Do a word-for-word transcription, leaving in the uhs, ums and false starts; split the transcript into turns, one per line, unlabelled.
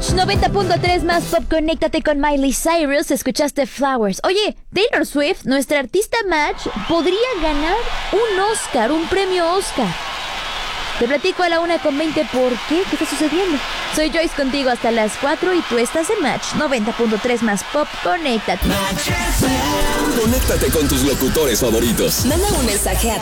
Match noventa punto tres más pop, conéctate con Miley Cyrus. Escuchaste Flowers. Oye, Taylor Swift, nuestra artista Match, podría ganar un Oscar, un premio Oscar. Te platico a la una con veinte por qué, qué está sucediendo. Soy Joyce contigo hasta las cuatro y tú estás en Match noventa punto tres más pop, conéctate.
Conéctate con tus locutores favoritos.
Manda un mensaje a